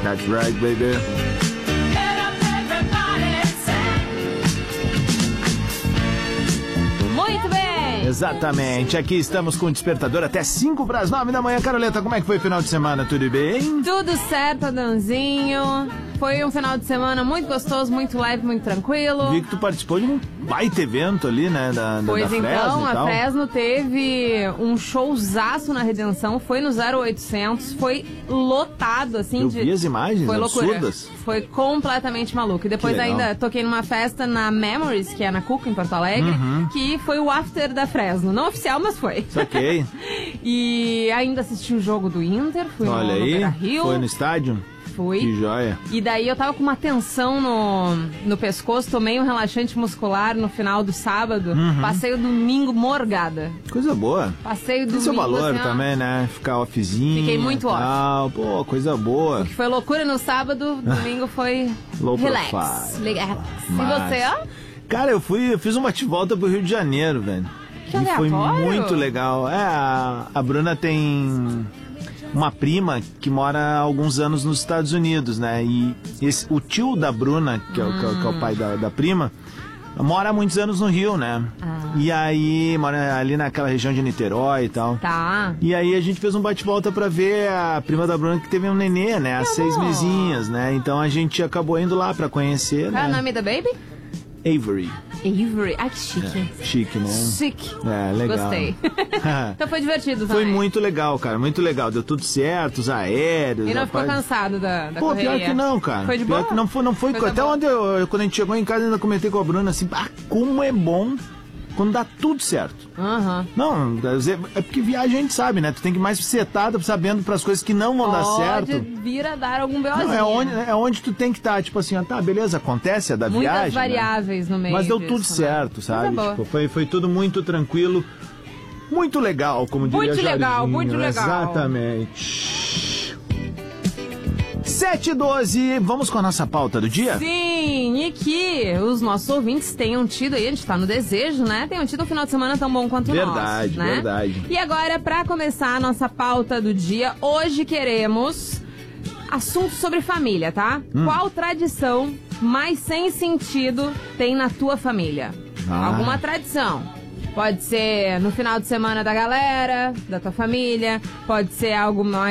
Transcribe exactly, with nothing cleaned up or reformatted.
That's right, baby. Muito bem! Exatamente, aqui estamos com o despertador até cinco para as nove da manhã. Caroleta, como é que foi o final de semana? Tudo bem? Tudo certo, Adãozinho. Foi um final de semana muito gostoso, muito leve, muito tranquilo. Vi que tu participou de um baita evento ali, né? Da, da, Pois da Fresno então, e a tal. Fresno teve um showzaço na Redenção, foi no zero oitocentos, foi lotado, assim. Eu de... vi as imagens foi loucura. absurdas. Foi completamente maluco. E depois Que legal. ainda toquei numa festa na Memories, que é na Cuca, em Porto Alegre, Uhum. que foi o after da Fresno. Não oficial, mas foi. Saquei. E ainda assisti o jogo do Inter, fui Olha no, no aí, Beira-Rio. foi no estádio? Fui. Que joia. E daí eu tava com uma tensão no, no pescoço, tomei um relaxante muscular no final do sábado, Uhum. passei o domingo morgada. Coisa boa. Passei o Tem domingo seu valor assim, ó, também, né? Ficar offzinho. Fiquei muito e off. tal. Pô, coisa boa. que foi loucura no sábado, domingo foi Low relax. profile. Relax. E Mas- você, ó? Cara, eu fui, eu fiz uma bate-volta pro Rio de Janeiro, velho. Que e foi aleatório. muito legal. É, a, a Bruna tem uma prima que mora há alguns anos nos Estados Unidos, né? E esse, o tio da Bruna, que é, o, que é o- que é o pai da, da prima, mora há muitos anos no Rio, né? Ah. E aí, mora ali naquela região de Niterói e tal. Tá. E aí a gente fez um bate-volta pra ver a prima da Bruna que teve um nenê, né? Há seis amor. mesinhos, né? Então a gente acabou indo lá pra conhecer, Qual é o né? nome da baby? Avery. Avery. Ai, que chique. Chique, né? Chique. É, legal. Gostei. Então foi divertido Foi também. muito legal, cara, muito legal. Deu tudo certo, os aéreos. E não ficou rapaz. cansado da, da Pô, correria? pior que não, cara. Foi de pior boa? que não foi, não foi. Coisa Até boa. onde eu, eu- quando a gente chegou em casa, ainda comentei com a Bruna assim, ah, como é bom quando dá tudo certo. Aham. Não, é porque viagem a gente sabe, né? Tu tem que ir mais setado sabendo pras coisas que não vão dar certo. Pode vir a dar algum B O zinho. Não, é onde, é onde tu tem que estar, tipo assim, ó, tá, beleza, acontece, é da Muitas viagem. né? variáveis no meio Mas deu disso, tudo né? certo, sabe? Coisa boa. Tipo, foi, foi tudo muito tranquilo, muito legal, como diria Muito legal, Jorginho. muito legal. Exatamente. sete e doze, vamos com a nossa pauta do dia? Sim, e que os nossos ouvintes tenham tido aí, a gente tá no desejo, né? Tenham tido um final de semana tão bom quanto o nosso, Verdade, né? verdade. E agora, pra começar a nossa pauta do dia, hoje queremos assunto sobre família, tá? Hum. Qual tradição mais sem sentido tem na tua família? Ah. Alguma tradição. Pode ser no final de semana da galera, da tua família, pode ser algo mais